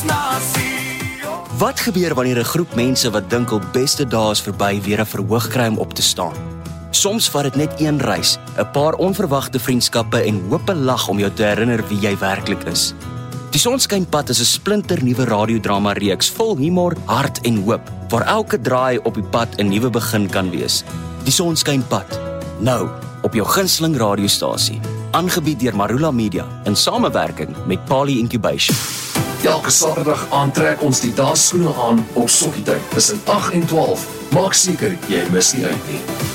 Wat gebeur wanneer 'n groep mense wat dink hul beste dae is verby weer 'n verhoog kry om op te staan? Soms vat dit net een reis, 'n paar onverwagte vriendskappe en hoop 'n lag om jou te herinner wie jy werklik is. Die Sonskynpad is 'n splinternuwe radiodrama reeks vol humor, hart en hoop, waar elke draai op die pad 'n nuwe begin kan wees. Die Sonskynpad, nou op jou gunsteling radiostasie, aangebied deur Marula Media in samewerking met Pali Incubation. Elke Saterdag aantrek ons die dansskoene aan op sokkietyd tussen 8 en 12. Maak seker jy mis nie uit nie.